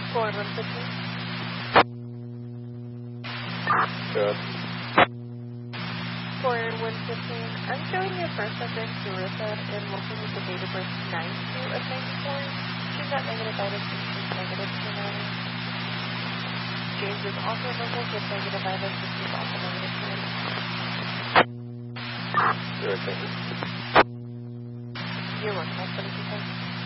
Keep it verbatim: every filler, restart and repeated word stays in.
Forward one fifteen. Good. Forward one fifteen. I'm showing your first subject, Sarissa, and looking with the date of birth nine two of ninety-four. She's got negative vitals and she's negative tonight. James is also local with negative vitals and she's also negative tonight. Good, thank you. You're welcome.